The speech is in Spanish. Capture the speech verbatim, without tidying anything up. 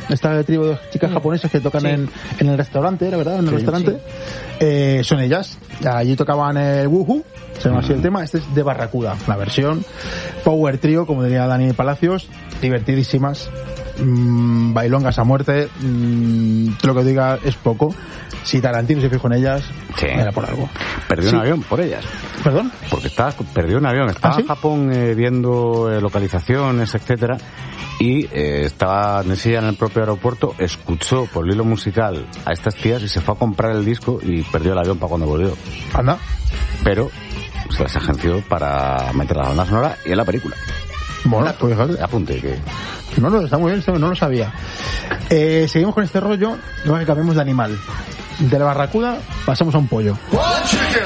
esta tribu de chicas Sí. japonesas que tocan Sí. en, en el restaurante, ¿era verdad? En el Sí. restaurante. Sí. Eh, son ellas. Allí tocaban el Woohoo, se llama así el tema. Este es de Barracuda, la versión Power Trio, como diría Dani Palacios, divertidísimas. Mmm, bailongas a muerte. Mmm, lo que diga es poco. Si Tarantino se fijó en ellas, Sí. era por algo. Perdió Sí. un avión por ellas. ¿Perdón? Porque estaba, perdió un avión. Estaba ¿Ah, sí? en Japón eh, viendo eh, localizaciones, etcétera, y eh, estaba en ella en el propio aeropuerto, escuchó por el hilo musical a estas tías y se fue a comprar el disco y perdió el avión para cuando volvió. Anda. Pero se las agenció para meter la banda sonora y en la película. Bueno, pues fíjate. Apunte que... No, no, está muy bien, está muy bien, no lo sabía. Eh, seguimos con este rollo, luego que cambiemos de animal. De la barracuda pasamos a un pollo.